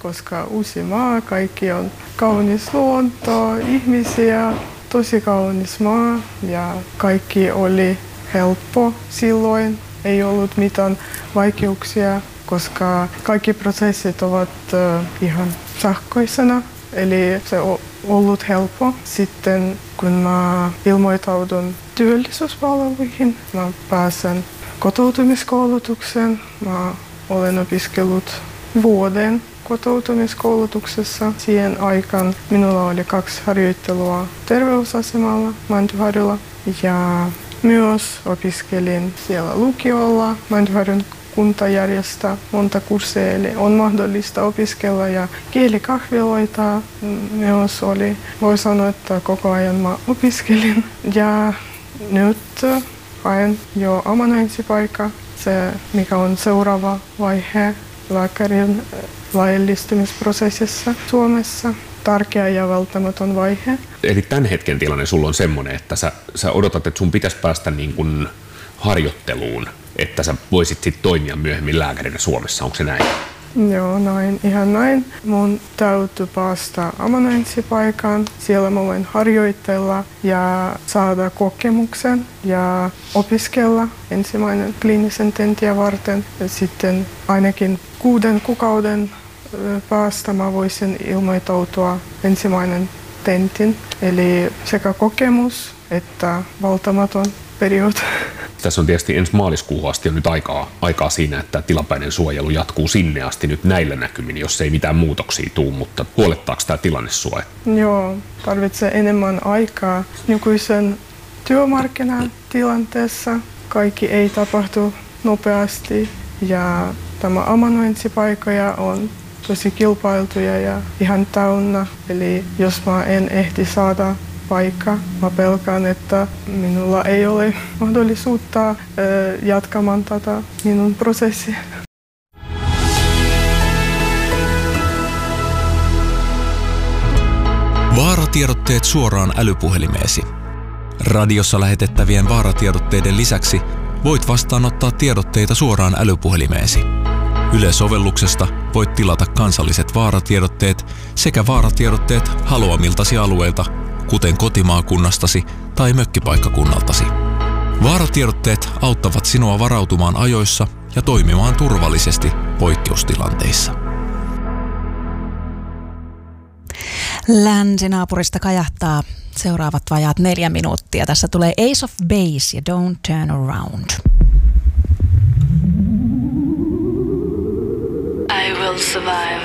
koska uusi maa, kaikki on kaunis luonto, ihmisiä, tosi kaunis maa ja kaikki oli helppo silloin. Ei ollut mitään vaikeuksia, koska kaikki prosessit ovat ihan sähköisenä, eli se on ollut helppo. Sitten kun mä ilmoitaudun työllisyyspalveluihin, mä pääsen kotoutumiskoulutukseen. Mä olen opiskellut vuoden kotoutumiskoulutuksessa. Siihen aikaan minulla oli 2 harjoittelua terveysasemalla Mäntyharjulla ja myös opiskelin siellä lukiolla. Mäntyharjun kunta järjestää monta kursseja, eli on mahdollista opiskella ja kielikahviloita myös oli. Voi sanoa, että koko ajan mä opiskelin ja nyt haen jo amanuenssipaikkaa. Se, mikä on seuraava vaihe lääkärin laillistumisprosessissa Suomessa. Tärkeä ja välttämätön vaihe. Eli tämän hetken tilanne sulla on semmoinen, että sä odotat, että sun pitäisi päästä niin kuin harjoitteluun, että sä voisit sit toimia myöhemmin lääkärinä Suomessa. Onko se näin? Joo, näin, ihan näin. Mun täytyy päästä amanuenssipaikan. Siellä mä voin harjoitella ja saada kokemuksen ja opiskella ensimmäinen kliinisen tentin varten. Ja sitten ainakin 6 kuukauden päästä mä voisin ilmoittautua ensimmäinen tentin. Eli sekä kokemus että valtamaton period. Tässä on tietysti ensi maaliskuuhun asti on nyt aikaa siinä, että tilapäinen suojelu jatkuu sinne asti nyt näillä näkymin, jos ei mitään muutoksia tule, mutta huolettaako tämä tilanne sua? Joo, tarvitsee enemmän aikaa. Nykyisen työmarkkinatilanteessa kaikki ei tapahtu nopeasti ja tämä amanuenssipaikkoja on tosi kilpailtuja ja ihan täynnä. Eli jos mä en ehti saada paikka, mä pelkään, että minulla ei ole mahdollisuutta jatkamaan tätä minun prosessia. Vaaratiedotteet suoraan älypuhelimeesi. Radiossa lähetettävien vaaratiedotteiden lisäksi voit vastaanottaa tiedotteita suoraan älypuhelimeesi. Yle-sovelluksesta voit tilata kansalliset vaaratiedotteet sekä vaaratiedotteet haluamiltasi alueilta, kuten kotimaakunnastasi tai mökkipaikkakunnaltasi. Vaaratiedotteet auttavat sinua varautumaan ajoissa ja toimimaan turvallisesti poikkeustilanteissa. Länsinaapurista kajahtaa seuraavat vajaat 4 minuuttia. Tässä tulee Ace of Base ja Don't Turn Around. I will survive.